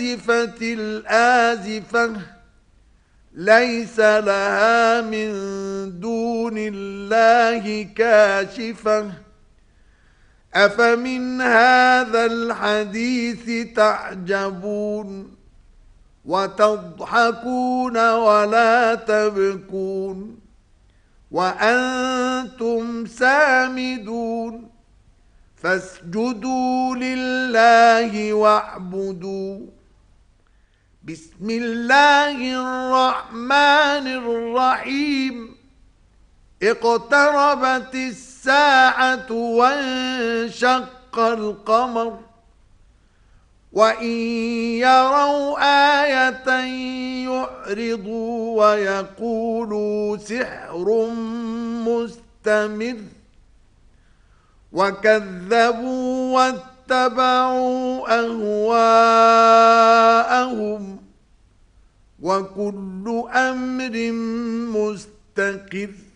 الآزفة الآزفة ليس لها من دون الله كاشفة أفمن هذا الحديث تعجبون وتضحكون ولا تبكون وأنتم سامدون فاسجدوا لله واعبدوا. بسم الله الرحمن الرحيم. اقتربت الساعة وانشق القمر وإن يروا آية يعرضوا ويقولوا سحر مستمر وكذبوا واتبعوا أهواءهم وكل أمر مستقر